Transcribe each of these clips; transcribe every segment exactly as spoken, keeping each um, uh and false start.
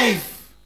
Life.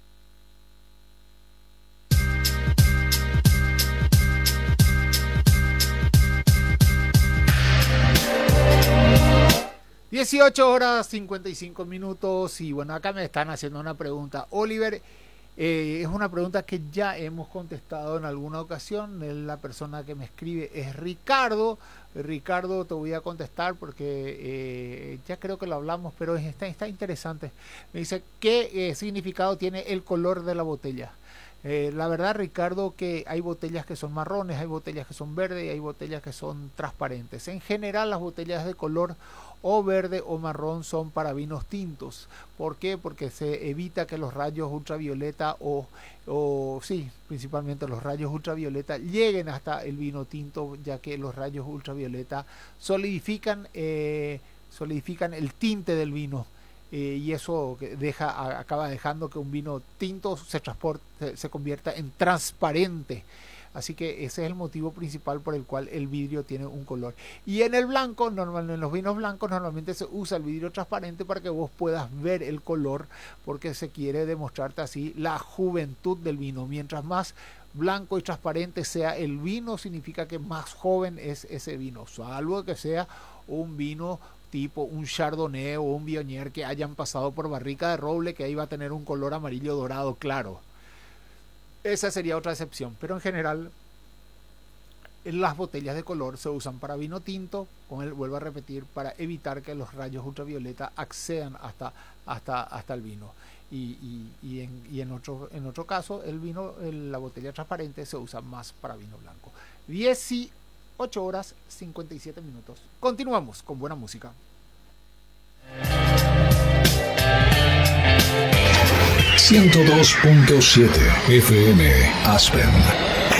dieciocho horas cincuenta y cinco minutos y bueno, acá me están haciendo una pregunta. Oliver, eh, es una pregunta que ya hemos contestado en alguna ocasión. La persona que me escribe es Ricardo. Ricardo, te voy a contestar porque eh, ya creo que lo hablamos, pero está, está interesante. Me dice, ¿qué eh, significado tiene el color de la botella? Eh, la verdad, Ricardo, que hay botellas que son marrones, hay botellas que son verdes y hay botellas que son transparentes. En general, las botellas de color o verde o marrón son para vinos tintos. ¿Por qué? Porque se evita que los rayos ultravioleta o, o sí, principalmente los rayos ultravioleta lleguen hasta el vino tinto, ya que los rayos ultravioleta solidifican, eh, solidifican el tinte del vino. Eh, y eso deja, acaba dejando que un vino tinto se transporte, se, se convierta en transparente. Así que ese es el motivo principal por el cual el vidrio tiene un color. Y en el blanco, normal, en los vinos blancos normalmente se usa el vidrio transparente para que vos puedas ver el color, porque se quiere demostrarte así la juventud del vino. Mientras más blanco y transparente sea el vino, significa que más joven es ese vino, salvo que sea un vino tipo un Chardonnay o un Viognier que hayan pasado por barrica de roble, que ahí va a tener un color amarillo dorado claro. Esa sería otra excepción, pero en general las botellas de color se usan para vino tinto, con el, vuelvo a repetir, para evitar que los rayos ultravioleta accedan hasta, hasta, hasta el vino. Y, y, y, en, y en, otro, en otro caso, el vino, el, la botella transparente se usa más para vino blanco. dieciocho horas cincuenta y siete minutos. Continuamos con buena música. ciento dos punto siete F M Aspen.